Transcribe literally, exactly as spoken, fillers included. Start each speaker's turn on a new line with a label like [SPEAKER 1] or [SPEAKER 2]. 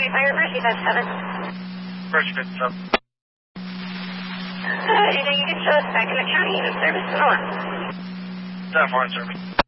[SPEAKER 1] County Fire, Mercy Bed seven.
[SPEAKER 2] Mercy Bed seven.
[SPEAKER 1] Uh, anything you can show us back in the county unit service, Noah?
[SPEAKER 2] Staff line service.